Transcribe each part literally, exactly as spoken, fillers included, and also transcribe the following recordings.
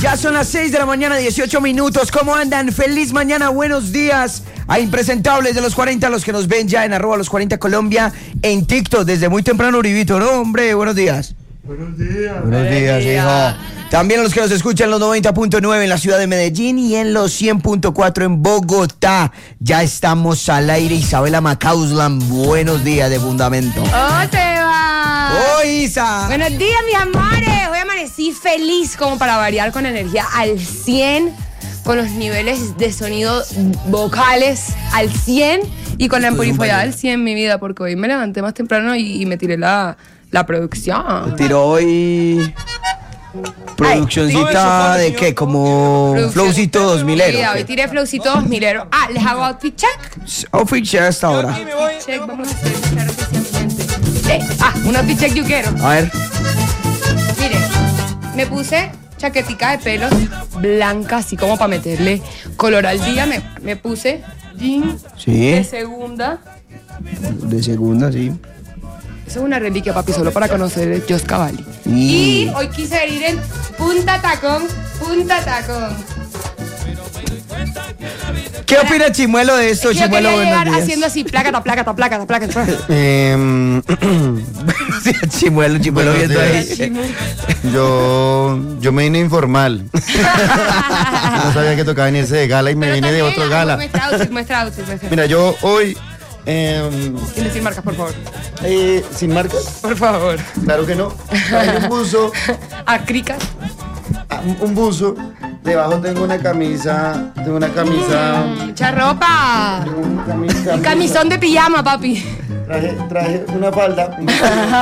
Ya son las seis de la mañana, dieciocho minutos. ¿Cómo andan? Feliz mañana, buenos días a impresentables de los cuarenta, los que nos ven ya en arroba los cuarenta Colombia, en TikTok desde muy temprano, Uribito, ¿no, hombre? Buenos días. Buenos días. Buenos días, hijo. También a los que nos escuchan en los noventa punto nueve en la ciudad de Medellín y en los cien punto cuatro en Bogotá. Ya estamos al aire. Isabela Macauslan, buenos días de Fundamento. ¡Oh, Seba! ¡Oh, Isa! Buenos días, mis amores. Hoy amanecí feliz, como para variar, con energía al cien, con los niveles de sonido vocales al cien y con la ampurifollada al cien, mi vida, porque hoy me levanté más temprano y, y me tiré la, la producción. Me tiró hoy... Produccioncita de qué, como Flowcito dos milero. Sí, hoy tiré Flowcito dos milero. Ah, ¿les hago outfit check? Outfit check hasta ahora. Outfit check, vamos a hacer, claro que sí, eh, Ah, un outfit check yo quiero. A ver. Mire, me puse chaquetica de pelos blanca, así como para meterle color al día. Me, me puse jean Sí. de segunda. De segunda, sí. Eso es una reliquia, papi, solo para conocer a Jos Cavalli. Y... Y hoy quise ir en punta tacón, punta tacón. ¿Qué opina Chimuelo de esto, Es que yo Chimuelo? quería Buenos llegar días. haciendo así, plácata, plácata, plácata, plácata, plácata. Eh, Sí, Chimuelo, Chimuelo Buenos viendo días. ahí. yo, yo me vine informal. No sabía que tocaba venirse de gala y me Pero vine de también, otro gala. Muestra outfit, muestra outfit, muestra. Mira, yo hoy, eh, Sin decir marcas, por favor. eh, sin marcas, Por favor. claro que no. Traje un buzo, A cricas. ah, un- un buzo. Debajo tengo una camisa, tengo una camisa. Mucha ropa. tengo una camisa- Un camisón de pijama, papi. Traje, traje una falda. Una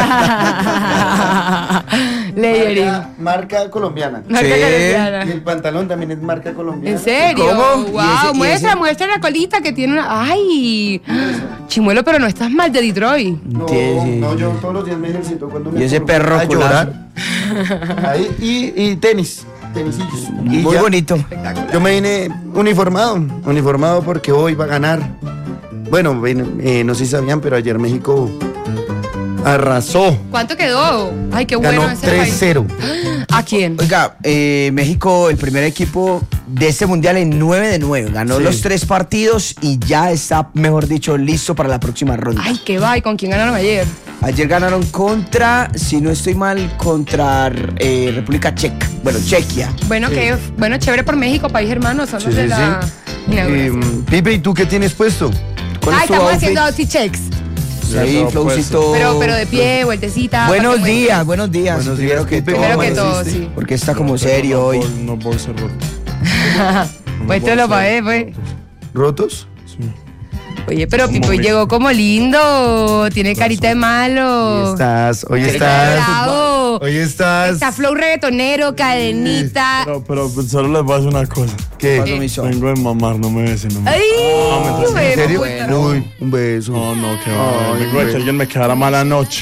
Layering. marca, marca colombiana. Marca Sí. Y colombiana. el pantalón también es marca colombiana. ¿En serio? ¿Cómo? Wow, ¿Y ese- y muestra, ese? muestra la colita que tiene una. ¡Ay! Chimuelo, pero no estás mal de Detroit. No, Sí, sí. no, yo todos los días me ejercito cuando me Y ese pongo perro a culazo. llorar. Ahí, y, y tenis, tenisillos. Y Muy ya. bonito. Yo me vine uniformado, uniformado porque hoy va a ganar. Bueno, ven, eh, no sé si sabían, pero ayer México arrasó. ¿Cuánto quedó? Ay, qué bueno Ganó ese tres país. cero. ¿A quién? Oiga, eh, México, el primer equipo de este mundial en nueve de nueve. Ganó Sí. los tres partidos y ya está, mejor dicho, listo para la próxima ronda. Ay, qué va. ¿Y con quién ganaron ayer? Ayer ganaron contra, si no estoy mal, contra eh, República Checa. Bueno, Chequia. Bueno, que bueno, chévere por México, país hermano. Son los Sí, de sí, la sí. inauguración. Eh, Pipe, ¿y tú qué tienes puesto? ¿Cuál Ay, es tu estamos outfit? haciendo outfit checks. Sí, Flowcito. Pero, pero de pie, vueltecita. Buenos para que días, buenos días. Buenos Primero días, que Pipe. todo. Primero que ¿Cómo todo, amaneciste? sí. Porque está como serio hoy. No bolsa rota. Muéstralo para ver, pues. ¿Rotos? Oye, pero Como Pipo me- llegó como lindo. Tiene carita de malo. Hoy estás, hoy Carita de estás. bravo. Hoy estás. Está flow reggaetonero, cadenita. Pero, pero pues, solo les voy a decir una cosa. ¿Qué? Paso mi son. Vengo de mamar, no me besen. No, me... Ay, mentira. güey, ¿En serio? puta. Uy, un beso. no, no, que Ay, va. Vengo de güey. que alguien me quedara mala noche.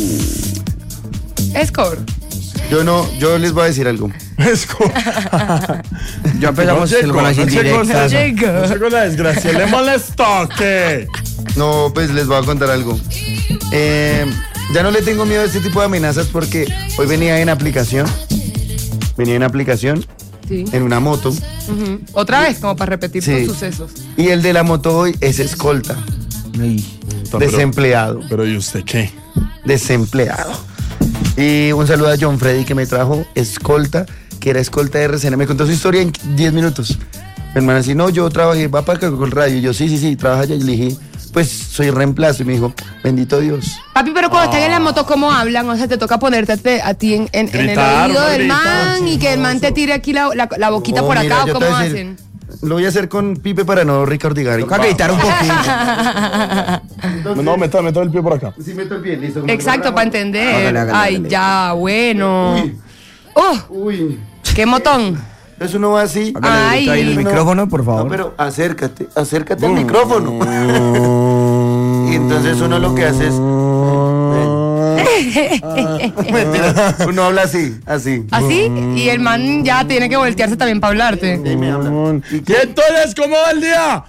Score. Yo no, yo les voy a decir algo. Es como... Ya empezamos No llegó, con las no llegó, indirectas. no llegó. No llegó la desgracia. ¿Le molestó qué? No, pues les voy a contar algo. Eh, ya no le tengo miedo a este tipo de amenazas porque hoy venía en aplicación. Venía en aplicación, Sí. en una moto. Ujú. Otra vez, como para repetir Sí. tus sucesos. Y el de la moto hoy es escolta. Ay. Pero- Desempleado. Pero ¿y usted qué? Desempleado. Y un saludo a John Freddy que me trajo escolta, que era escolta de R C N. Me contó su historia en diez minutos. Mi hermana así, no, yo trabajé, va para el radio. Y yo, sí, sí, sí, trabaja allá. Y le dije, pues soy reemplazo. Y me dijo, bendito Dios. Papi, pero cuando están en la moto, ¿cómo hablan? O sea, te toca ponerte a, te- a ti en, en- en el Gritar, oído uno del grita, man y que el man te tire aquí la, la- la boquita No, por mira, acá, yo ¿o te cómo voy a decir, hacen? Lo voy a hacer con Pipe para no Ricardo Igari. Toca gritar un poquito. No, meta, meta el pie por acá. Sí, meto el pie, listo. Exacto, para entender. Hágale, hágale, Ay, hágale. ya, bueno. Uy. ¡Oh! Uy. ¡Qué motón! Entonces uno va así. Hágale Ay. ahí el No, micrófono, por favor. No, pero acércate, acércate al micrófono. Y entonces uno lo que hace es. Mentira, uno habla así, así. ¿Así? Y el man ya tiene que voltearse también para hablarte. Y me habla. ¿Y entonces cómo va el día?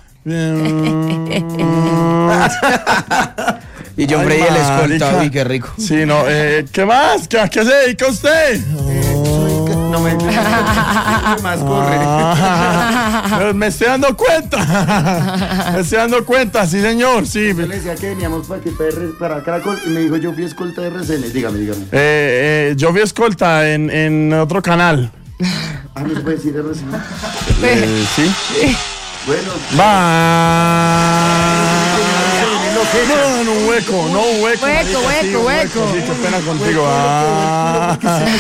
Y John Ay, Freddy el escolta. marica. Uy, qué rico. Sí, no, eh, ¿qué más? ¿Qué, ¿A qué se dedica usted? Soy ca- no me más corre. Ah, me estoy dando cuenta. Me estoy dando cuenta, sí, señor, sí. Yo le decía que veníamos para, que para, para Caracol y me dijo, yo fui escolta de R C N. Dígame, dígame. Eh, eh, yo vi escolta en, en otro canal. Ah, no se puede decir R C N. Eh, sí. Bueno. Va. No, no, un hueco, no un hueco. Hueco, marica, hueco, sí, un hueco. Sí, qué pena contigo. Ah.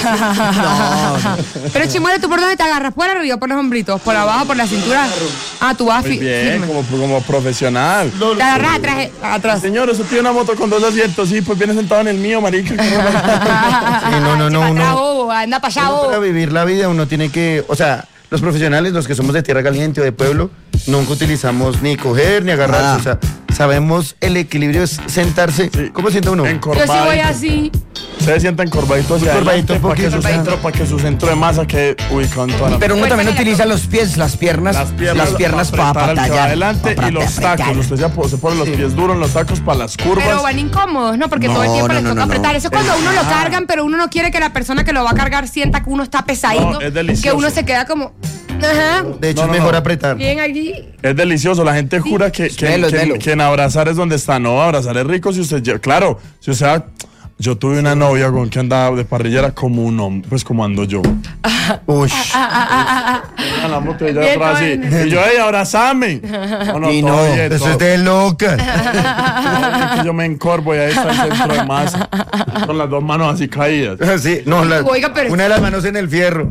Pero Chimuelo, ¿tú por dónde te agarras? ¿Por arriba, por los hombritos? ¿Por abajo, por la cintura? Ah, tú vas Muy fi- bien, firme. como, como profesional. Te agarras atrás, eh, atrás. Señor, usted tiene una moto con dos asientos, sí, pues viene sentado en el mío, marica. Sí, no, no, no, Para atrás, uno- bobo, anda para allá, Uno para bobo. vivir la vida uno tiene que, o sea, los profesionales, los que somos de tierra caliente o de pueblo, nunca utilizamos ni coger ni agarrarse, Ah. o sea, sabemos el equilibrio es sentarse. Sí. ¿Cómo sienta uno? Yo Encorvadito. sí voy así. Se sienta encorvadito hacia Encorvadito adelante un para que, poquito, su centro, para que su centro de masa quede ubicado en toda la... Pero uno Pues también sácale utiliza los pies, las piernas, Las piernas, las piernas para para apretar al que va batallar. adelante pa' y los apretar. tacos. Usted ya po- se pone los pies duros en los tacos para las curvas. Pero van incómodos, ¿no? Porque No, todo el tiempo no, les no, toca no, no. apretar. Eso es cuando a uno lo cargan, pero uno no quiere que la persona que lo va a cargar sienta que uno está pesadito. No, es delicioso. Que uno se queda como. Ajá. De hecho, No, no, es mejor no. apretar. Bien aquí. Es delicioso, la gente jura que, que, Melo, que- melo. que en abrazar es donde está. No, abrazar es rico si usted... lle- Claro, si usted... va- Yo tuve una novia con que andaba de parrillera como un hombre, pues como ando yo. Uy. A la moto y ella Bien, atrás así. bueno. Y yo, ey, abrazame. No, no, Y todo no, bien, Eso todo- es de loca. Es que yo me encorvo y ahí está el centro de masa. Con las dos manos así caídas. Sí, no, la- Oiga, pero- una de las manos en el fierro.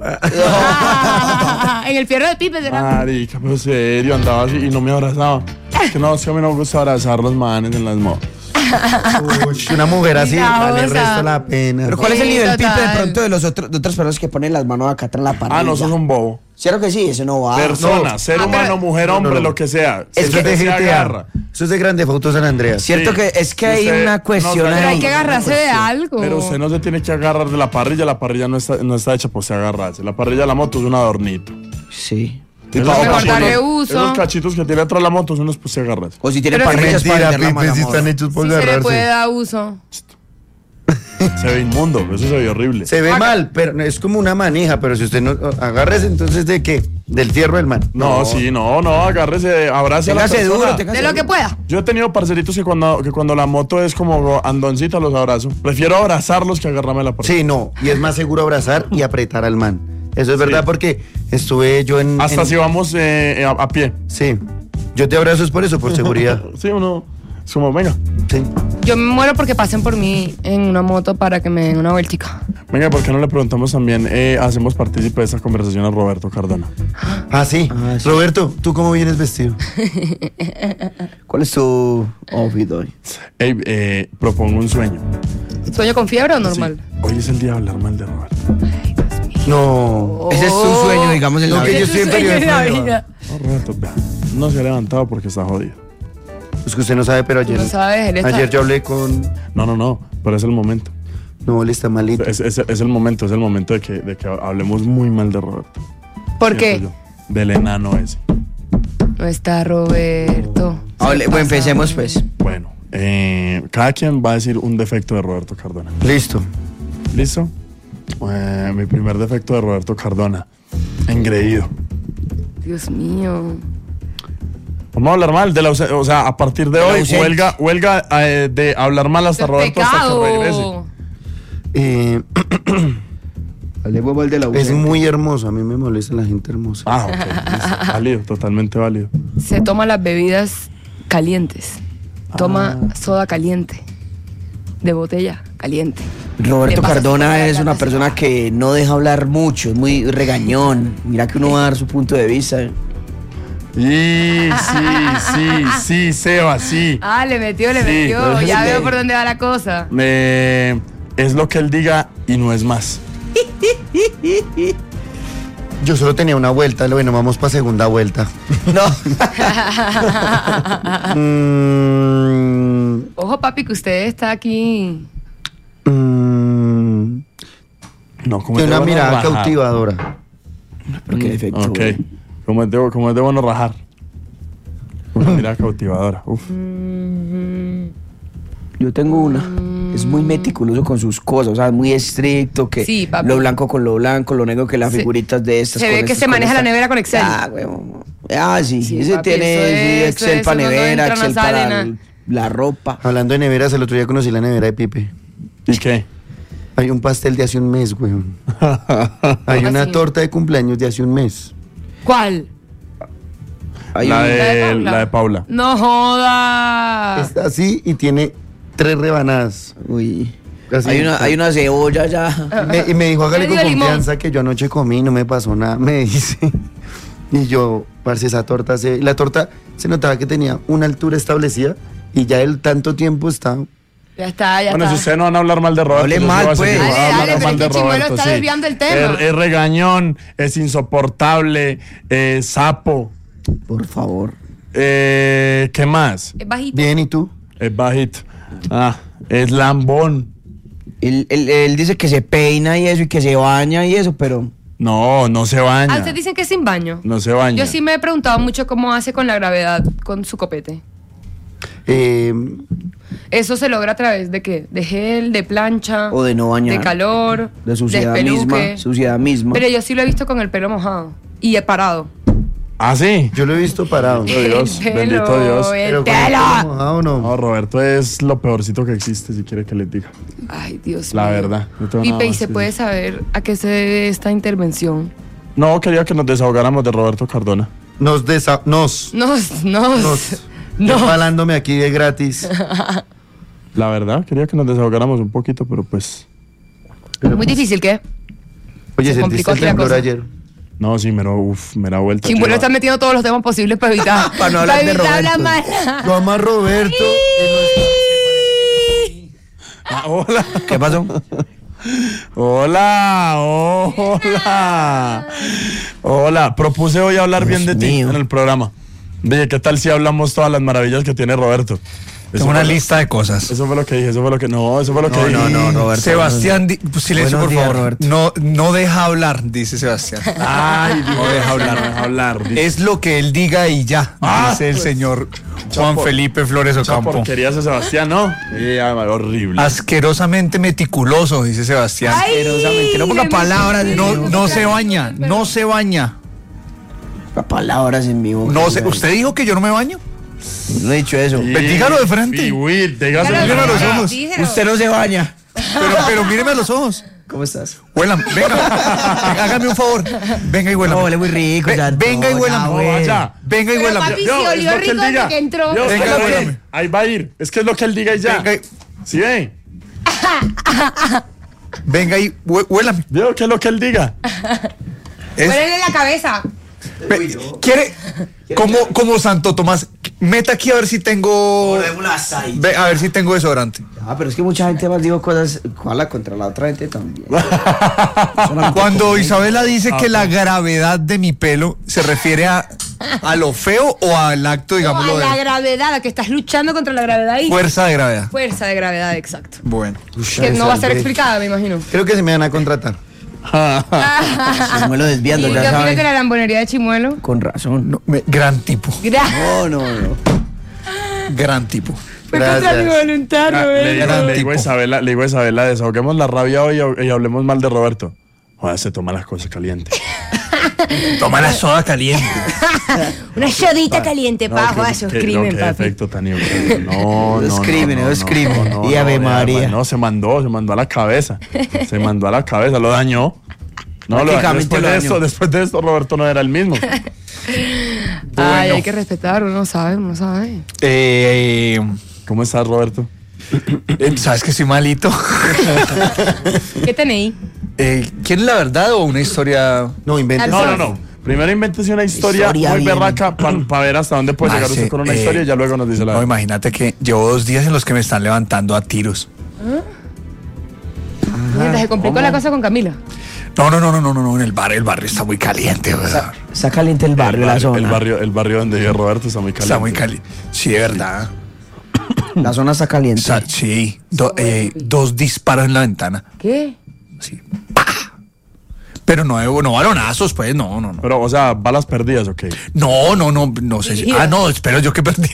En el fierro de Pipe, ¿será? Marica, pero serio, andaba así y no me abrazaba. Es que no, es que a mí no me gusta abrazar los manes en las motos. Uy, una mujer así Mira, vale el o sea. resto la pena. Pero ¿cuál es el Sí, nivel pipe de total. pronto de los otros de otras personas que ponen las manos acá atrás de la parrilla? Ah, no, eso es un bobo. ¿Cierto que sí? Eso no va. Persona, No. ser Ah, humano, pero- mujer, No, no, hombre, no. lo que sea. Es Si que usted de se G T A. agarra. Eso es de Grande Auto San Andreas. Cierto Sí. que es que hay Usted una no cuestión sabe- Pero hay ahí. que agarrarse de algo. Pero usted no se tiene que agarrar de la parrilla, la parrilla no está, no está hecha por se agarrarse. La parrilla de la moto es un adornito. Sí. Esos Mejor cachitos- darle uso. Esos cachitos que tiene atrás la moto son los pues se agarrarse. O si tiene Pero- parrillas para Mentira, vender la Pipe, si mala están moda. hechos por Sí se le puede agarrarse. dar uso. Se ve inmundo, eso se ve horrible. Se ve mal, pero es como una manija, pero si usted no agárrese, entonces ¿de qué? Del fierro del man. No, sí, no, no, agárrese, abrace a la Téngase persona. duro, téngase De lo duro. que pueda. Yo he tenido parceritos que cuando, que cuando la moto es como andoncita los abrazo. Prefiero abrazarlos que agarrarme la parrilla. Sí, no, y es más seguro abrazar y apretar al man. Eso es verdad porque estuve yo en... Hasta en- si vamos eh, a, a pie. Sí, yo te abrazo es por eso, por seguridad. Sí, uno. Es como, venga, Sí. Yo me muero porque pasen por mí en una moto para que me den una vueltica. venga, ¿por qué no le preguntamos también, eh, hacemos partícipe de esta conversación a Roberto Cardona? Ah, sí. Ah, sí. Roberto, ¿tú cómo vienes vestido? ¿Cuál es tu outfit hoy? Ey, eh, propongo un sueño. ¿Sueño con fiebre o normal? Sí, hoy es el día de hablar mal de Roberto. No. Ese es tu sueño, digamos, en No, la que vida. yo estoy en periodo de prueba. No, Roberto, vea, no se ha levantado porque está jodido. Es que usted no sabe, pero ayer... No sabes, él está- Ayer yo hablé con... No, no, no, pero es el momento. No, él está malito. Es, es- es el momento, es el momento de que, de que hablemos muy mal de Roberto. ¿Por qué? Siento yo. Del enano ese. No está Roberto. Hable- bueno, empecemos pues. Bueno, eh, cada quien va a decir un defecto de Roberto Cardona. Listo. ¿Listo? Eh, mi primer defecto de Roberto Cardona. Engreído. Dios mío. Vamos a hablar mal de la ausen- o sea, a partir de De la hoy, ausencia. huelga, huelga eh, de hablar mal hasta Eso es Roberto hasta que regrese. pecado. Eh, Hablemos mal de la es muy hermoso. A mí me molesta la gente hermosa. Ah, ok, listo. Válido, totalmente válido. Se toma las bebidas calientes. Toma Ah. soda caliente. De botella caliente. Roberto Le pasa Cardona por la es una plata, persona sí. que no deja hablar mucho, es muy regañón. Mira que uno va a dar su punto de vista. Y sí, sí, sí, Seba, sí. Ah, le metió, le Sí, metió. pero es Ya que- veo por dónde va la cosa. Eh, es lo que él diga y no es más. Yo solo tenía una vuelta. Bueno, vamos para segunda vuelta. No. Mm, Ojo, papi, que usted está aquí. mm, No, como tiene es de una bueno mirada rajar. cautivadora. ¿Por qué defecto? Ok, como es de, como es de bueno rajar. Una mirada cautivadora. Uf. Yo Yo tengo una. Mm. Es muy meticuloso con sus cosas, o sea, muy estricto, que sí, papi. Lo blanco con lo blanco, lo negro que las figuritas de estas. Se ve que se maneja la nevera con Excel. Ah, huevón. Ah, sí, sí ese papi, tiene eso es, Excel eso para es, nevera, no, no Excel sale para nada. el- la ropa. Hablando de neveras, el otro día conocí la nevera de Pipe. ¿Y qué? Hay un pastel de hace un mes, weón. Hay una así? torta de cumpleaños de hace un mes. ¿Cuál? Hay La un- de, ¿La de Paula? la de Paula. No joda. Está así y tiene tres rebanadas. Uy. Así. Hay una, hay una cebolla ya. Y me, y me dijo, hágale con Medio limón. confianza que yo anoche comí, no me pasó nada, me dice. Y yo, parce, esa torta, se, la torta se notaba que tenía una altura establecida y ya el tanto tiempo está... Ya está, ya Bueno, está. si ustedes no van a hablar mal de Roberto, Hable yo sí mal, voy a seguir, pues. voy a Dale, hablar dale, pero mal es de que Chimuelo Roberto, está sí. desviando el tema. Es, es regañón, es insoportable, es sapo. Por favor. Eh, ¿Qué más? Es bajito. Bien, ¿y tú? Es bajito. Ah, es lambón. Él, él- él dice que se peina y eso, y que se baña y eso, pero... No, no se Ah, baña. ustedes dicen que es sin baño. No se baña. Yo sí me he preguntado mucho cómo hace con la gravedad con su copete. Eh, ¿Eso se logra a través de qué? ¿De gel, de plancha? O de no bañar. ¿De calor? De suciedad espeluque? misma. Suciedad misma. Pero yo sí lo he visto con el pelo mojado. Y he parado. Ah, sí. yo lo he visto parado. Bendito Dios, El pelo, bendito Dios. el Pero con el pelo. pelo mojado, no. No, Roberto es lo peorcito que existe, si quiere que les diga. Ay, Dios La mío. verdad, no tengo nada Pipe, ¿y más se que puede decir. saber a qué se debe esta intervención? No, quería que nos desahogáramos de Roberto Cardona. Nos desa... Nos. Nos, nos, Nos. nos. Resbalándome aquí de gratis. La verdad, quería que nos desahogáramos un poquito, pero pues... Muy difícil, ¿qué? Oye, Se ¿sentiste complicó el aquí la temblor cosa. ayer? No, sí, me lo, uf, me da vuelta. Chimuelo lleva- está metiendo todos los temas posibles para evitar. Para no hablar de evitar hablar Roberto. mal. Yo amo a Roberto. Ah, hola. ¿Qué pasó? Hola, hola. Hola, propuse hoy hablar Dios bien de ti mío. en el programa. Dije, ¿qué tal si hablamos todas las maravillas que tiene Roberto? Eso Tengo una fue lo- lista de cosas. Eso fue lo que dije, eso fue lo que... No, eso fue lo que No, dije. no, no, Roberto. Sebastián, di- pues, silencio Buenos por días, favor. Roberto. No, no deja hablar, dice Sebastián. Ay, No deja hablar. no deja hablar. dice. Es lo que él diga y ya, Ah, dice el pues. señor Juan Chapo. Felipe Flores Esa Ocampo. porquería ese Sebastián, ¿no? Sí, ay, horrible. Asquerosamente meticuloso, dice Sebastián. Ay, Asquerosamente. No ponga me- palabras en No, mi boca. no se baña, no se baña. Ponga palabras en mi boca. No se, ¿usted dijo que yo no me baño? No he dicho eso. Sí, Pues dígalo de frente. sí, uy, dígaselo. Dígalo, Mírame a los dígalo, ojos. dígalo. Usted no se baña. Pero, pero míreme a los ojos. ¿Cómo estás? Huelan, venga, hágame un favor. Venga y huélame. No, huele muy rico, Ve- ya, venga y no, huélame. ya, No, vaya. Venga y Pero, huélame. papi, Yo, sí, es olió lo que él rico diga. desde que entró. Yo, es Venga, lo que- huélame. ahí va a ir. Es que es lo que él diga y ya. Venga y- ¿Sí ven? Venga y hue- huélame. Veo que es lo que él diga. Es- Huélele la cabeza. Ve- ¿Quiere? Como, como Santo Tomás, meta aquí a ver si tengo. Ve, a ver si tengo desodorante. Ah, pero es que mucha gente más dijo cosas. ¿Cuál? Contra la otra gente también. Cuando Isabela dice que la gravedad de mi pelo se refiere a, a lo feo o al acto, No, digámoslo, a la de gravedad, a que estás luchando contra la gravedad y fuerza de gravedad. fuerza de gravedad, exacto. Bueno. Que no va a ser salve. explicada, me imagino. Creo que se me van a contratar. Chimuelo ¿Y desviando, qué ya opinas de saben. la lambonería de Chimuelo? Con razón. No, me- gran tipo, Gra- No, no, no. gran tipo. Fue contra Gracias. mi voluntad, Ah, le, Roberto. digo, Gran le digo a tipo. Isabela, le digo a Isabela, desahoguemos la rabia hoy y, y hablemos mal de Roberto. Joder, se toma las cosas calientes. Toma la soda caliente. Una shodita caliente, No, pajo, que- eso es que- crimen, no, qué papi. defecto tan hijo. No, no, Es no, crimen, no, es no, crimen. no, no, Y Ave no, María. No, se mandó, se mandó a la cabeza. Se mandó a la cabeza, lo dañó. No, lo, Prácticamente después lo de dañó. esto, después de esto, Roberto no era el mismo. Ay, hay que respetar, uno sabe, uno sabe. Eh, ¿Cómo estás, Roberto? eh, ¿Sabes que estoy malito? ¿Qué tenéis? Eh, ¿Quieres la verdad o una historia? No, inventes. No, no, no. Primero invéntese una historia, Historia muy bien. berraca para ver hasta dónde puede llegar Parce, usted con una eh, historia y ya luego nos dice la No, verdad. imagínate que llevo dos días en los que me están levantando a tiros. Mientras se complicó la cosa con Camila. No, no, no, no, no, no, no, en el barrio, el barrio está muy caliente, ¿verdad? Está caliente el barrio, el, la barrio zona. el barrio, el barrio donde vive Roberto está muy caliente. Está muy caliente. Sí, de verdad. La zona está caliente. O sea, sí, do- eh, dos disparos en la ventana. ¿Qué? Sí. ¡Pah! Pero no, no balonazos, pues, no, no, no. Pero, o sea, balas perdidas, ok. No, no, no, no sé si. Ah, no, espero yo que perdí.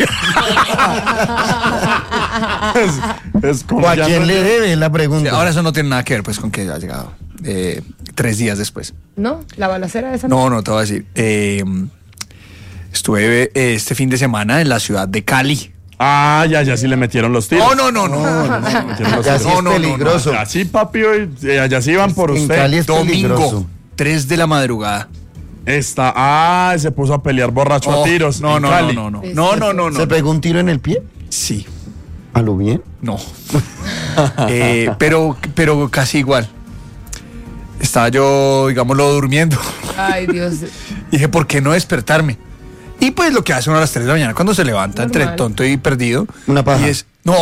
es, es como ¿O a ya quién no- le debe la pregunta? Ahora eso no tiene nada que ver, pues, con que ha llegado eh, tres días después. ¿No? ¿La balacera de esa? No, no te voy a decir. Eh, estuve eh, este fin de semana en la ciudad de Cali. Ah, ya, ya sí le metieron los tiros. No, no, no, no. Metieron los Ya tiros. sí es no, no, peligroso. Así, papi, hoy, eh, allá sí iban por En usted. Cali es peligroso. Domingo, tres de la madrugada. Está, ah, se puso a pelear borracho Oh, a tiros. No, en no, Cali. no, no, no, no, no, no, ¿Se no. pegó un tiro en el pie? Sí, ¿A lo bien? no. Eh, pero, pero casi igual. Estaba yo, digámoslo, durmiendo. Ay, Dios. Dije, ¿por qué no despertarme? Y pues lo que hace uno a las tres de la mañana cuando se levanta entre Normal. tonto y perdido. Una paja. Y es, no,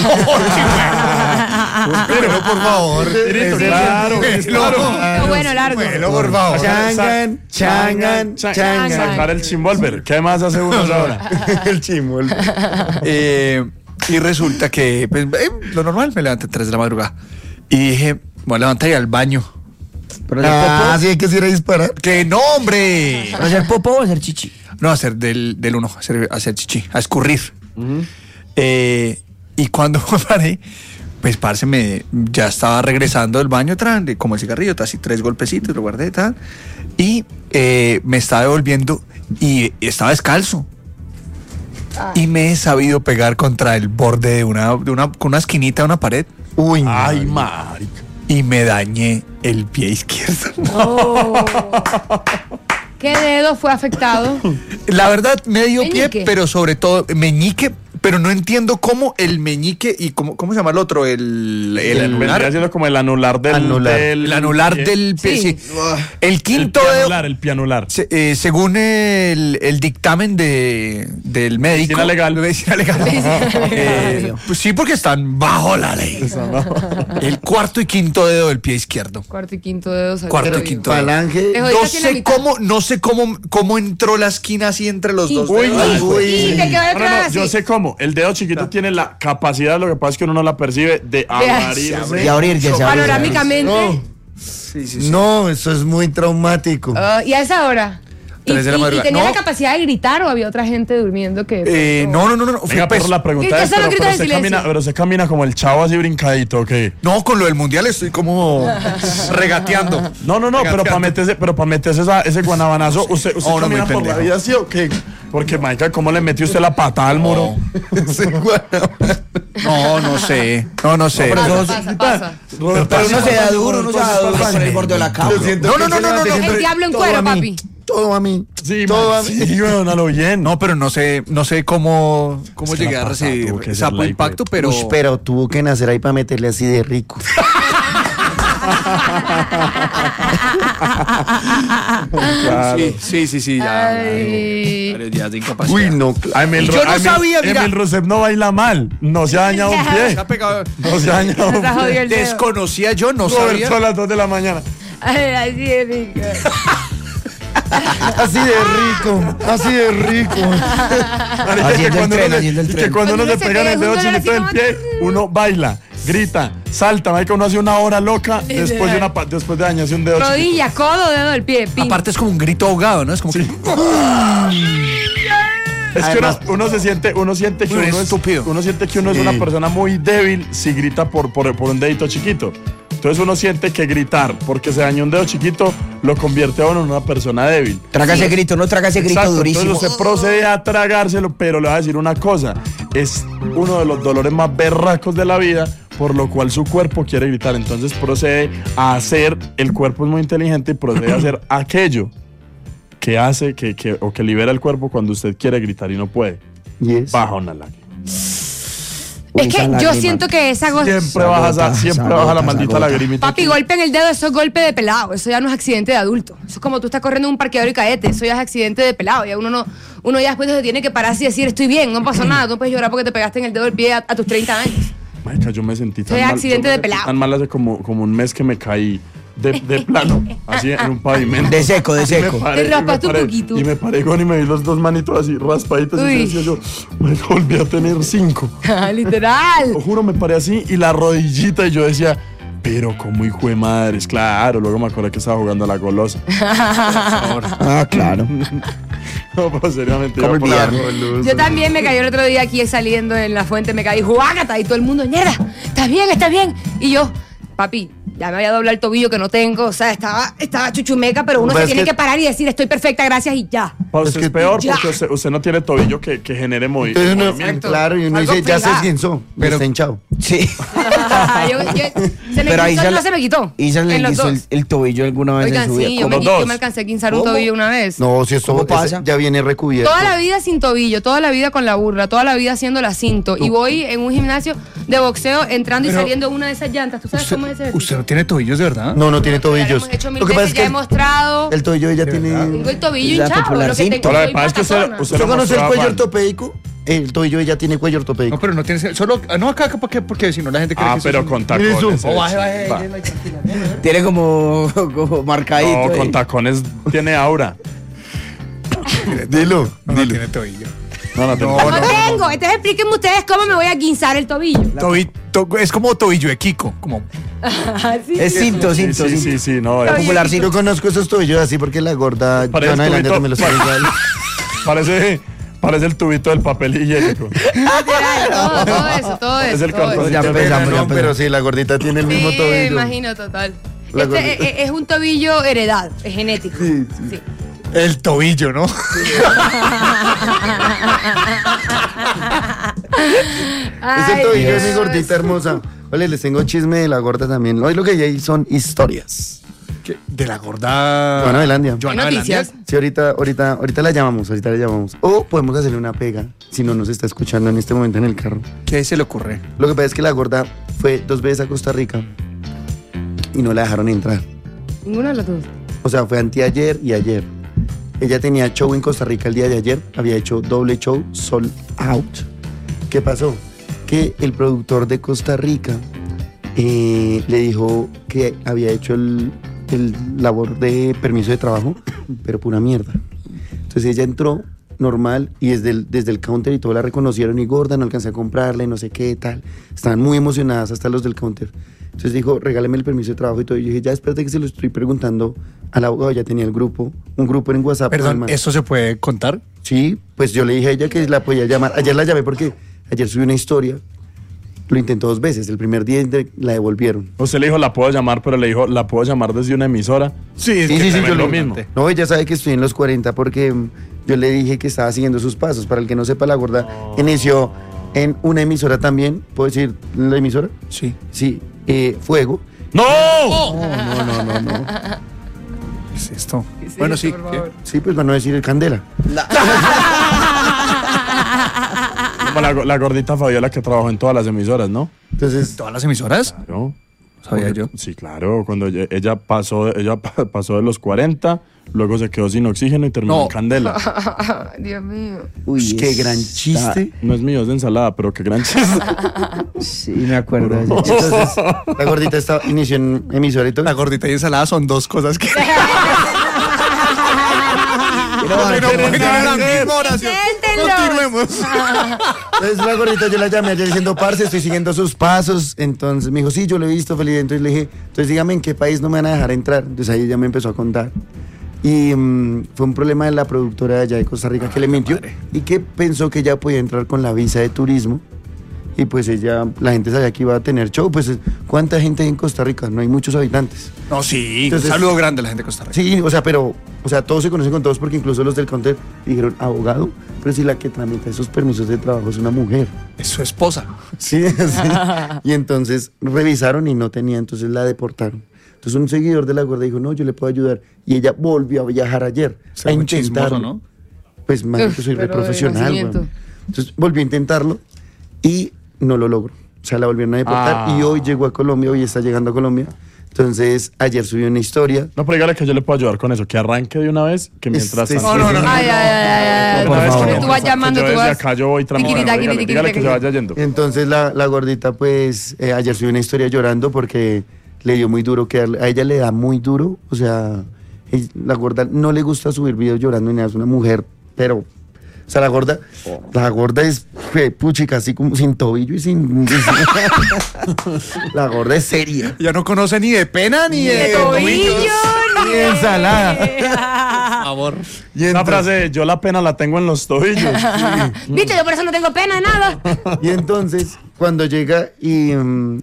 Pero por favor. Tirito, ese- claro, ese- claro. Pero bueno, largo. Bueno, por favor. Changan, changan, changan. Sacar el chimbolver. ¿Qué más hace uno ahora? El chimol. Eh, y resulta que, pues, eh, lo normal, me levanté a tres de la madrugada. Y dije, voy a levantar y ir al baño. ¿Pero hacer Ah, popo? sí, hay que ir a disparar. ¡Que no, hombre! ¿Pero hacer popo o hacer chichi? No, hacer del, del uno, hacer, hacer chichi, a escurrir. Eh, y cuando me paré, pues parce, me, ya estaba regresando del baño, tran, de- como el cigarrillo, así tres golpecitos, lo guardé, tal. Y eh, me estaba devolviendo y estaba descalzo. Y me he sabido pegar contra el borde de una, de una, con una esquinita de una pared. Uy, Ay, no. marica. Y me dañé el pie izquierdo. Oh. ¿Qué dedo fue afectado? La verdad, medio pie, Meñique. pero sobre todo meñique, pero no entiendo cómo el meñique y cómo, ¿cómo se llama el otro? El, el Vendría anular. siendo como el anular del... Anular. del- El anular pie. del pie, Sí. sí. El quinto el dedo. pianular, el pianular. Se- eh, según el, el dictamen de, del médico. Medicina legal. Medicina legal. Eh, pues sí, porque están bajo la ley. El cuarto y quinto dedo del pie izquierdo. Cuarto y quinto dedo. salió Cuarto y jodido. quinto dedo. Falange. Es- No Ahorita tiene la sé mitad. cómo, no sé cómo, cómo entró la esquina así entre los dos Uy, dedos. uy. Y te quedó el No, no, no, así. yo sé cómo. El dedo chiquito tiene la capacidad, lo que pasa es que uno no la percibe, de abrirse. Y abrir, ya se abre. Panorámicamente. No, Sí, sí, sí. no, eso es muy traumático. Ah, ¿y a esa hora? ¿Y, Tres de la y- y madrugada. tenía No. la capacidad de gritar o había otra gente durmiendo que... Eh, no, no, no, no. Fue Venga, pues- pero la pregunta ¿Y qué es, solo pero, gritos pero de se silencio? camina, pero se camina como el chavo así brincadito, ¿ok? No, con lo del mundial estoy como regateando. No, no, no, pero para meterse, pero para meterse esa- ese guanabanazo, usted, usted Oh, no, camina muy por la pendejo. vida así, ¿o qué? Porque, Michael, ¿cómo le metió usted la patada al muro? No, no sé. No, no sé. pero Pasa, eso- pasa, pasa. Pero uno se da duro, uno se da duro por el borde de la cama. No, no, no, no, no, no. El diablo en Todo cuero, a mí. papi. Todo a mí. Sí, todo man, a mí. sí, bueno, a lo bien. No, pero no sé, no sé cómo, cómo Es que llegué la a pasada recibir tuvo que ser sapo la impacto, hiper- pero. Ush, pero tuvo que nacer ahí para meterle así de rico. Claro. Sí, sí, sí, sí, ya. Ay. Varios días de incapacidad. Uy, no. A Emil, Y yo no a Emil- sabía, mira. Emil Rousseff no baila mal. No se ha dañado un pie. Se ha pegado. No se ha dañado un Se ha pie. jodido el dedo. Desconocía yo, no Roberto sabía. a las dos de la mañana. Ay, así de rico. Así de rico. Así de rico. Marica, Haciendo que el cuando tren, uno le- haciendo el y tren. que cuando uno Cuando le uno se pegan pega el dedo un dolor chiquito del así pie, uno baila, grita, salta, marica, uno hace una hora loca después de una pa- después de dañarse un dedo chiquito. Rodilla, codo, dedo del pie. Pin. Aparte es como un grito ahogado, ¿no? Es como que. Es que uno, uno se siente, uno siente que Muy uno es estúpido. uno siente que uno es una persona muy débil si grita por, por, por un dedito chiquito. Entonces uno siente que gritar porque se dañó un dedo chiquito lo convierte a uno en una persona débil. Traga ese grito, no traga ese grito Exacto, durísimo. entonces usted procede a tragárselo, pero le voy a decir una cosa, es uno de los dolores más berracos de la vida, por lo cual su cuerpo quiere gritar, entonces procede a hacer, el cuerpo es muy inteligente y procede a hacer aquello que hace que, que, o que libera el cuerpo cuando usted quiere gritar y no puede. Yes. Baja una lágrima. Es que yo siento que esa go- Siempre baja, esa- gota, siempre esa baja la gota, maldita esa gota. lagrimita. Papi, aquí. golpe en el dedo, eso es golpe de pelado. Eso ya no es accidente de adulto. Eso es como tú estás corriendo en un parqueadero y caete. Eso ya es accidente de pelado. Ya uno no, uno ya después se tiene que parar y decir, estoy bien, no pasó nada. Tú no puedes llorar porque te pegaste en el dedo del pie a, a tus treinta años. Marica, yo me sentí tan Soy mal. accidente yo me de sentí pelado. Tan mal hace como, como un mes que me caí de, de plano, así en un pavimento. De seco, de Y me seco. paré, Te y me raspaste un paré, poquito. Y me paré con y me vi los dos manitos así raspaditos y Uy. me decía yo, me volví a tener cinco. Literal. Lo juro, me paré así y la rodillita y yo decía, Pero como hijo de madres, claro, luego me acordé que estaba jugando a la golosa. Ah, claro. No, pero seriamente. Como iba por el la viernes. golosa. Yo también me caí el otro día aquí saliendo en la fuente, me caí juágata y todo el mundo, mierda, ¿estás bien? ¿Estás bien? Y yo, papi, ya me había doblado el tobillo que no tengo, o sea, estaba, estaba chuchumeca, pero uno Pues se es tiene que- que parar y decir, estoy perfecta, gracias y ya. Para Es usted que- es peor Ya. porque usted, usted no tiene tobillo que, que genere movi- Entonces uno, movimiento. claro, y uno Algo dice, ya se pegado. esguinzó, Pero- está hinchado. Sí. Yo- yo- se me Pero quitó, Isa no le- se me quitó. Isa le En los hizo el, dos. el tobillo alguna vez Oigan, en su vida. sí, yo ¿Cómo me, yo dos? me alcancé a guinzar un ¿Cómo? tobillo una vez. No, si esto ¿Cómo ese pasa? ya viene recubierto. Toda la vida sin tobillo, toda la vida con la burra, toda la vida haciendo la cinto. Y voy en un gimnasio de boxeo entrando y Pero- saliendo una de esas llantas. ¿Tú sabes Usted, cómo es eso? usted no tiene tobillos de verdad. No, no tiene Ya lo tobillos. hemos hecho mil Lo que pasa veces, es ya que he mostrado. el tobillo ella ¿De tiene... verdad? Tengo el tobillo La hinchado. popular Lo que cinto. tengo, Ahora, lo soy que pasa es que usted, patazona. usted ¿Usted lo conoce el mostraba, cuello Juan. ortopédico? El tobillo ella tiene cuello ortopédico. No, pero no tiene. Solo. ah, No, acá, acá, ¿por qué? Porque si no la gente cree Ah, que eso pero es un- con Mire tacones. eso. es. Oh, baje, baje, Va. ahí, tranquila. Tiene como, como marcadito. No, ahí. con tacones tiene aura. Dilo, No, no dilo. tiene tobillo. No, no, tiene. No, No tengo. Entonces explíquenme ustedes cómo me voy a guinzar el tobillo. Tobi- to- es como tobillo de Kiko. Como. Es cinto, Sí, cinto, sí, cinto. sí, sí, no. es- Popular cinto. Yo conozco esos tobillos así porque la gorda Parece Joana Adelante tubito. me los trae igual. Parece, parece el tubito del papel higiénico. Literal, todo, todo eso, todo eso. Es el todo cartón. eso. Ya empezamos, ya No, empezamos. pero sí, la gordita tiene el mismo Sí, tobillo. me imagino, total. La Este gordita. es, es un tobillo heredado, es genético. Sí, Sí. El tobillo, ¿no? Es Ay, el tobillo de mi Dios. gordita hermosa. Oye, les tengo chisme de la gorda también. Hoy lo que hay son historias. ¿Qué? De la gorda. Joana Velandia. Joana ¿Hay noticias? Velandia. Sí, ahorita, ahorita, ahorita la llamamos, ahorita la llamamos. O podemos hacerle una pega, si no nos está escuchando en este momento en el carro. ¿Qué se le ocurre? Lo que pasa es que la gorda fue dos veces a Costa Rica y no la dejaron entrar. Ninguno de los dos. O sea, fue anteayer y ayer. Ella tenía show en Costa Rica el día de ayer, había hecho doble show, sold out. ¿Qué pasó? Que el productor de Costa Rica eh, le dijo que había hecho el, el labor de permiso de trabajo, pero pura mierda. Entonces ella entró normal y desde el, desde el counter y todo la reconocieron y gorda, no alcancé a comprarle, no sé qué, tal. Estaban muy emocionadas hasta los del counter. Entonces dijo, regáleme el permiso de trabajo y todo. Y yo dije, ya espérate que se lo estoy preguntando al abogado, ya tenía el grupo, un grupo en WhatsApp. con el Perdón, man. ¿eso se puede contar? Sí, pues yo le dije a ella que la podía llamar. Ayer la llamé porque ayer subí una historia. Lo intentó dos veces. El primer día de- la devolvieron. Usted le dijo, la puedo llamar, pero le dijo, la puedo llamar desde una emisora. Sí, es Sí, que sí, sí, también yo lo lo mismo. No, ella sabe que estoy en los cuarenta porque mm, yo le dije que estaba siguiendo sus pasos. Para el que no sepa, la gorda inició en una emisora también. ¿Puedo decir la emisora? Sí. Sí, eh, Fuego. ¡No! No, no, no, no. ¿Qué es esto? es Bueno, esto, sí. por favor? Sí, pues para no decir el Candela. Como la, la gordita Fabiola que trabajó en todas las emisoras, ¿no? Entonces, ¿Todas las emisoras? ¿No? Sabía yo. Sí, claro. Cuando ella, ella pasó, ella pa- pasó de los cuarenta, luego se quedó sin oxígeno y terminó No. en Candela. Dios mío. Uy, qué es- gran chiste. No es mío, es de ensalada, pero qué gran chiste. Sí, me acuerdo de ese chiste. Entonces, la gordita estaba, inició en emisora y todo. La gordita y ensalada son dos cosas que. No, no no, pueden no, ir en la misma oración. Inténtenlo. Continuemos. Entonces la gordita yo la llamé ayer diciendo, parce, estoy siguiendo sus pasos. Entonces me dijo, sí, yo lo he visto, feliz. Entonces le dije, entonces dígame en qué país no me van a dejar entrar. Entonces ahí ella me empezó a contar. Y mm, fue un problema de la productora de allá de Costa Rica que le mintió y que pensó que ella podía entrar con la visa de turismo. Y pues ella, la gente sabía que iba a tener show. Pues, ¿cuánta gente hay en Costa Rica? No hay muchos habitantes. No, sí. Entonces- un saludo grande a la gente de Costa Rica. Sí, o sea, pero, o sea, todos se conocen con todos porque incluso los del counter dijeron abogado, pero si la que tramita esos permisos de trabajo es una mujer. Es su esposa. Sí, sí. Y entonces revisaron y no tenía, entonces la deportaron. Entonces un seguidor de la gorda dijo, no, yo le puedo ayudar. Y ella volvió a viajar ayer Es a algo intentarlo. chismoso, ¿no? Pues, man, Uf, yo soy re pero de profesional, nacimiento. weón. Entonces volvió a intentarlo y no lo logró. O sea, la volvieron a deportar Ah. y hoy llegó a Colombia, hoy está llegando a Colombia. Entonces, ayer subió una historia. No, pero dígale que yo le puedo ayudar con eso. Que arranque de una vez, que mientras Este, tanto. No, no, no, no. Ay, ay, ay, ay. Por ay. favor. Porque tú vas Que llamando, yo tú desde vas. acá yo voy tramitando. Tiquirita, Dígale, tiquirita, dígale que se tiquirita. vaya yendo. Entonces la, la gordita, pues, eh, ayer subió una historia llorando porque le dio muy duro quedarle. A ella le da muy duro, o sea, ella- la gorda no le gusta subir videos llorando ni nada, es una mujer, pero, o sea, la gorda, la gorda es fue puchica, así como sin tobillo y sin... y sin- la gorda es seria. Ya no conoce ni de pena ni de, De tobillo, ni de ensalada. Por favor. Y Esa entonces, frase, yo la pena la tengo en los tobillos. Viste, yo por eso no tengo pena de nada. y entonces cuando llega y, mm,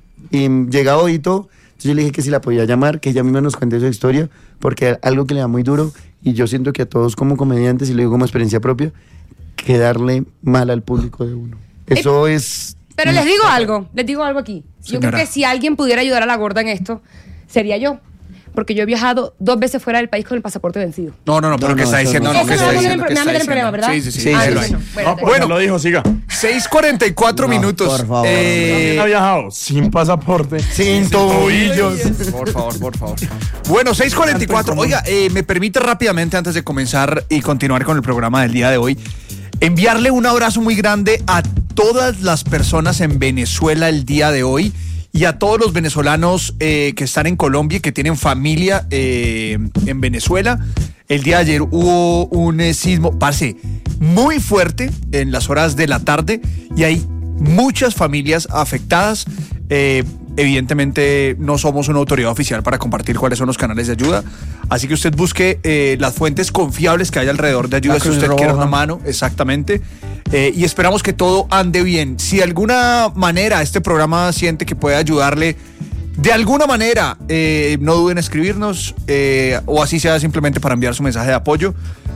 y llega Odito, entonces yo le dije que si la podía llamar, que ella misma nos cuente su historia, porque algo que le da muy duro, y yo siento que a todos como comediantes, y lo digo como experiencia propia, quedarle mal al público de uno. Eso es... Pero les digo algo, les digo algo aquí. Yo Señora. creo que si alguien pudiera ayudar a la gorda en esto, sería yo. Porque yo he viajado dos veces fuera del país con el pasaporte vencido. No, no, no, pero No, ¿qué no, está eso diciendo? no. No, Eso ¿qué me está va a diciendo? meter- ¿Qué me va a está meter en problema, diciendo? ¿verdad? Sí, sí, sí. Sí, Ah, déjelo sí, ahí. bueno, bueno, No, pues Bueno. ya lo dijo, siga. seis cuarenta y cuatro minutos. por favor, Eh, ¿Quién ha viajado sin pasaporte? Sin tobillos. Por favor, por favor. Bueno, seis cuarenta y cuatro. Oiga, eh, me permite rápidamente, antes de comenzar y continuar con el programa del día de hoy, enviarle un abrazo muy grande a todas las personas en Venezuela el día de hoy y a todos los venezolanos eh, que están en Colombia y que tienen familia eh, en Venezuela. El día de ayer hubo un eh, sismo, parce, muy fuerte en las horas de la tarde y hay muchas familias afectadas. Eh, evidentemente no somos una autoridad oficial para compartir cuáles son los canales de ayuda, así que usted busque eh, las fuentes confiables que hay alrededor de ayuda La si Cruz usted Roja. quiere una mano, exactamente. Eh, y esperamos que todo ande bien. Si de alguna manera este programa siente que puede ayudarle de alguna manera, eh, no duden en escribirnos eh, o así sea simplemente para enviar su mensaje de apoyo.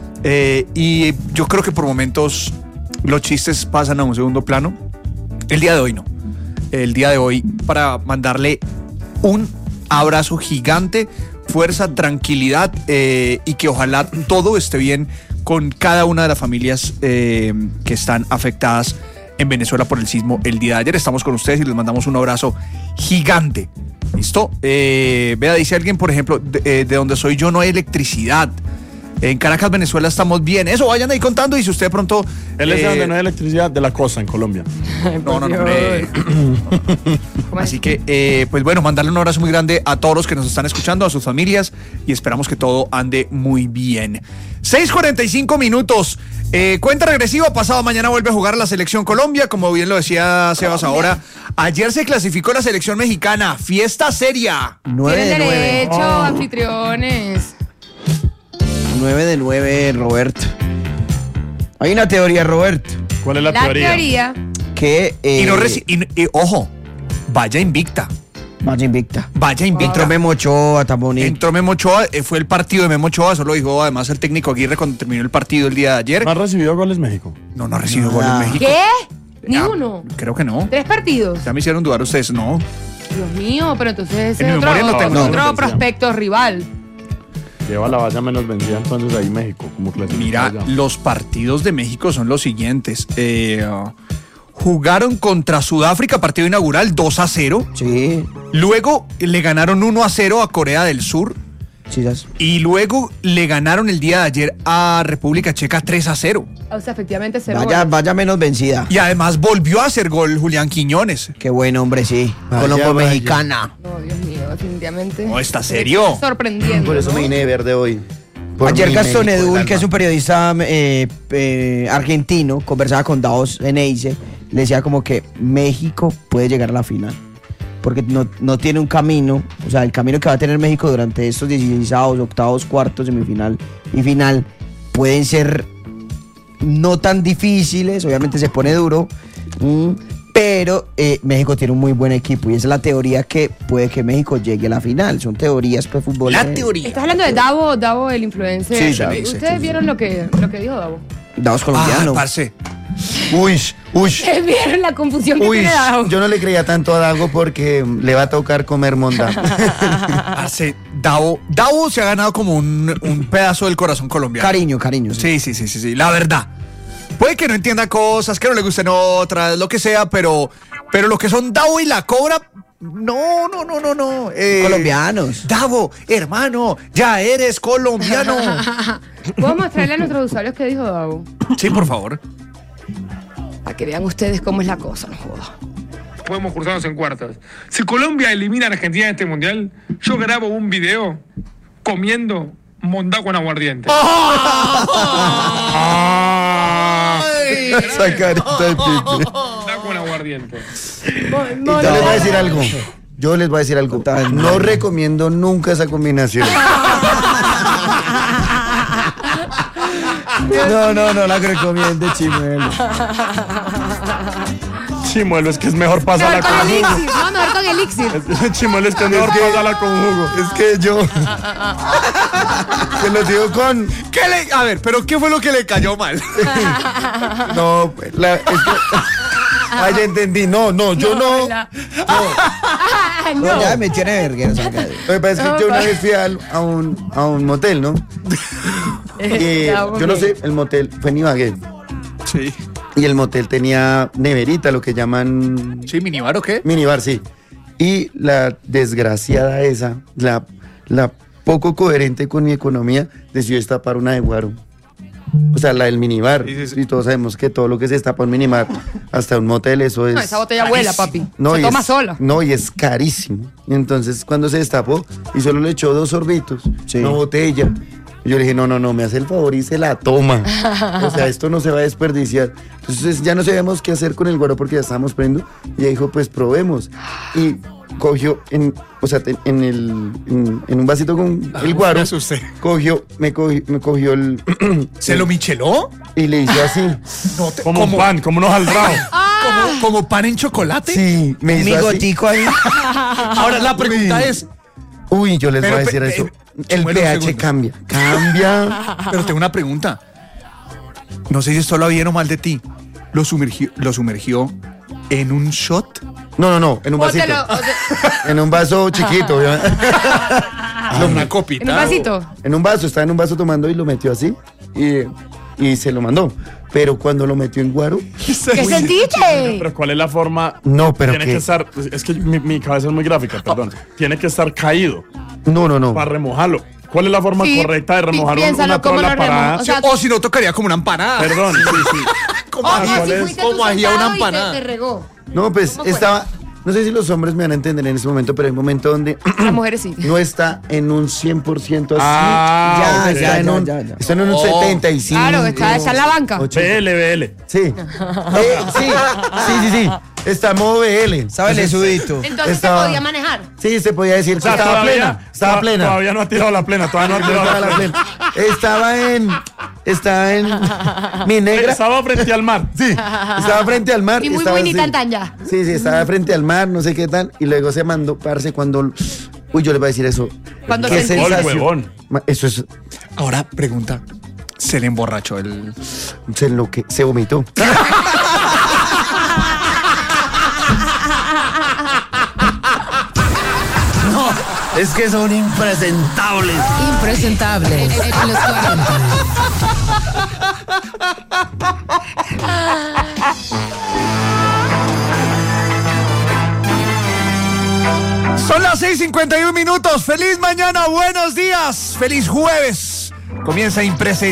Eh, y yo creo que por momentos los chistes pasan a un segundo plano. El día de hoy no. El día de hoy para mandarle un abrazo gigante, fuerza, tranquilidad eh, y que ojalá todo esté bien con cada una de las familias eh, que están afectadas en Venezuela por el sismo el día de ayer. Estamos con ustedes y les mandamos un abrazo gigante. ¿Listo? Eh, vea, dice alguien, por ejemplo, de, eh, de donde soy yo no hay electricidad. En Caracas, Venezuela estamos bien. Eso, vayan ahí contando y si usted de pronto... Él es de eh, donde no hay electricidad, de la costa, en Colombia. no, no, no, hombre. Así que, eh, pues bueno, mandarle un abrazo muy grande a todos los que nos están escuchando, a sus familias, y esperamos que todo ande muy bien. seis cuarenta y cinco minutos. Eh, cuenta regresiva, pasado mañana vuelve a jugar la selección Colombia, como bien lo decía Sebas ahora. Ayer se clasificó la selección mexicana, fiesta seria. nueve de Tienen nueve. derecho, anfitriones. nueve de nueve, Roberto. Hay una teoría, Roberto, ¿Cuál es la, La teoría? teoría. que... eh, Y no reci- y- y, ojo, vaya invicta, Vaya invicta. vaya invicta. Entró Memo Ochoa, tan bonito. Entró Memo Ochoa, eh, fue el partido de Memo Ochoa, eso lo dijo además el técnico Aguirre cuando terminó el partido el día de ayer. ¿No ha recibido goles México? No, no ha recibido gol en Nada. México. ¿Qué? Ni Ah, uno. Creo que no. Tres partidos. Ya me hicieron dudar ustedes, no. Dios mío, pero entonces ese En es mi otro, memoria no tengo. otro No. prospecto rival. Lleva la base menos vencida entonces ahí México. Como Mira, los partidos de México son los siguientes. Eh, uh, jugaron contra Sudáfrica, partido inaugural, dos a cero. Sí, Luego le ganaron uno a cero a Corea del Sur. sí, ya. Y luego le ganaron el día de ayer a República Checa tres a cero. O sea, efectivamente cero Vaya, goles. vaya menos vencida. Y además volvió a hacer gol Julián Quiñones. Qué bueno, hombre, sí. Vaya, Colombo vaya. mexicana. No, Dios mío, definitivamente. No, ¿está serio? Sorprendiendo. Por eso ¿no? me vine de verde hoy. Por Ayer mi Gastón México del Edul, que es alma. un periodista eh, eh, argentino, conversaba con Davos en Eize, le decía como que México puede llegar a la final. Porque no, no tiene un camino, o sea, el camino que va a tener México durante estos dieciséis, octavos, cuartos, semifinal y final pueden ser no tan difíciles, obviamente se pone duro, mm, pero eh, México tiene un muy buen equipo y esa es la teoría que puede que México llegue a la final. Son teorías pues fútbol. La teoría. Estás hablando de Davo, Davo el influencer. Sí, Davo, ¿Ustedes sí, sí, sí. vieron lo que, lo que dijo Davo? Davos Ah, colombiano. parce. Uy, uy. ¿Ustedes vieron la confusión que Uy, tiene Davo? yo no le creía tanto a Dago porque le va a tocar comer monda. Parce, Davo, Davo se ha ganado como un, un pedazo del corazón colombiano. Cariño, cariño. sí. Sí, sí, sí, sí, sí, la verdad. Puede que no entienda cosas, que no le gusten otras, lo que sea, pero, pero lo que son Davo y la Cobra, no, no, no, no, no. Eh, Colombianos. Davo, hermano, ya eres colombiano. ¿Puedo mostrarle a nuestros usuarios qué dijo Davo? Sí, por favor. Para que vean ustedes cómo es la cosa, no joda. Podemos cruzarnos en cuartos. Si Colombia elimina a Argentina en este mundial, yo grabo un video comiendo mondá con aguardiente. Ay, Esa carita de Pipe. Da con aguardiente. Yo les voy a decir algo. Yo les voy a decir algo. No recomiendo nunca esa combinación. No, no, no la recomiende, Chimuelo. Chimuelo, es que es mejor Mejor pasarla con con jugo. elixir. No, mejor con elixir. Chimuelo, es que es mejor pasarla con jugo. Es que yo. Te lo digo con. ¿Qué le, a ver, pero ¿qué fue lo que le cayó mal? No, la, es que- Ah, ya entendí. No, no, yo no. la- No, No. ya me tiene verguero, salga de ahí. Lo que pasa es que yo una vez fui al- a un, a un motel, ¿no? Y Ya, yo no ok. sé, el motel fue en Ibagué. Sí. Y el motel tenía neverita, lo que llaman ¿Sí, minibar o qué? minibar, sí. Y la desgraciada esa, la, la poco coherente con mi economía, decidió destapar una de guaro. O sea, la del minibar. Sí, sí, sí. Y todos sabemos que todo lo que se destapa en minibar, hasta un motel, eso es... No, esa botella vuela, papi. No, Se y toma es- sola. No, y es carísimo. Y entonces, cuando se destapó, y solo le echó dos sorbitos, Sí. una botella. Y yo le dije, no, no, no, me hace el favor y se la toma. O sea, esto no se va a desperdiciar. Entonces, ya no sabíamos qué hacer con el guaro porque ya estábamos poniendo. Y ella dijo, pues probemos. Y cogió, en, o sea, te- en, el, en, en un vasito con el guaro. me asusté. Cogió, me cogió, me cogió el... ¿Se lo micheló? Y le hizo así. No te, Como un pan, como unos aldrados. como, como pan en chocolate. Sí, me Mi hizo así. gotico ahí. Ahora la pregunta Uy. es, Uy, yo les Pero, voy a decir pe- eso. eh, El Chimuelo, un pH segundo. cambia. Cambia. pero tengo una pregunta. No sé si esto lo bien o mal de ti. ¿Lo sumergió, lo sumergió en un shot? No, no, no, en un O te vasito. lo- o te- En un vaso chiquito, obviamente. Una copita. En un vasito. En un vaso, estaba en un vaso tomando y lo metió así y, y se lo mandó. Pero cuando lo metió en guaro, ¿Qué sentiste? Pero ¿cuál es la forma? no, pero Tiene que que estar, es que mi, mi cabeza es muy gráfica, perdón. Tiene que estar caído no, no, no. para remojarlo. ¿Cuál es la forma Sí, correcta de pi- remojar un- piénsalo, una ¿cómo trola lo remo- para? o sea, O si no, tocaría como una empanada. Perdón, sí, sí. Como O, Ah, o ¿cuál si es? fuiste tú Como ají a una sentado y te- empanada. te regó. No, pues ¿Cómo fue? estaba, no sé si los hombres me van a entender en ese momento, pero hay un momento donde Las mujeres sí. no está en un cien por ciento así. Ah, Ya, ok. está, en ya, un, ya, ya. está en un Oh. setenta y cinco. Claro, está, está en la banca. ochenta. B L, B L. Sí. Eh, sí, sí, sí, sí. Está en modo B L. Sábele sudito. Entonces Estaba- se podía manejar. Sí, se podía decir O sea, que estaba todavía, plena. Estaba to- plena. Todavía no ha tirado la plena, todavía no ha tirado Estaba la la plena. plena. Estaba en. Estaba en. Mi negra. Estaba frente al mar. Sí. Estaba frente al mar. Y muy estaba Winnie así. tan tan ya. Sí, sí, estaba frente al mar, no sé qué tal. Y luego se mandó, parce, cuando. Uy, yo le voy a decir eso. Cuando Qué se- Gol, sensación. huevón. Ma- Eso es. Ahora, pregunta. Se le emborrachó el... Se, lo que, se vomitó. Es que son impresentables. Impresentable. En los cuarenta. Son las seis cincuenta y uno minutos. Feliz mañana, buenos días. Feliz jueves. Comienza Impresentable.